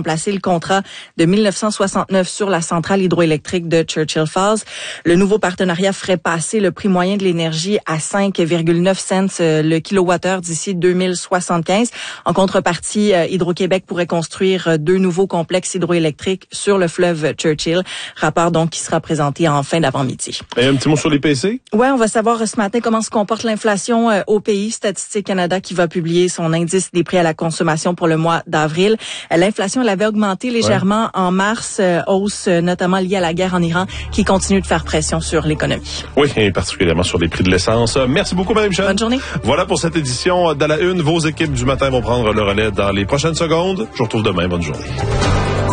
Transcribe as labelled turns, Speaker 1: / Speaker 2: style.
Speaker 1: remplacer le contrat de 1969 sur la centrale hydroélectrique de Churchill Falls. Le nouveau partenariat ferait passer le prix moyen de l'énergie à 5,9 cents le kilowattheure d'ici 2075. En contrepartie, Hydro-Québec pourrait construire 2 nouveaux complexes hydroélectriques sur le fleuve Churchill. Rapport donc qui sera présenté en fin d'avant-midi.
Speaker 2: Et un petit mot sur l'IPC?
Speaker 1: Ouais, on va savoir ce matin comment se comporte l'inflation au pays. Statistique Canada qui va publier son indice des prix à la consommation pour le mois d'avril. L'inflation, elle avait augmenté légèrement en mars, hausse notamment liée à la guerre en Iran qui continue de faire pression sur l'économie.
Speaker 2: Oui, et particulièrement sur les prix de l'essence. Merci beaucoup, Mme Michel.
Speaker 1: Bonne journée.
Speaker 2: Voilà pour cette édition d'À la Une. Vos équipes du matin vont prendre le relais dans les prochaines secondes. Je vous retrouve demain. Bonne journée.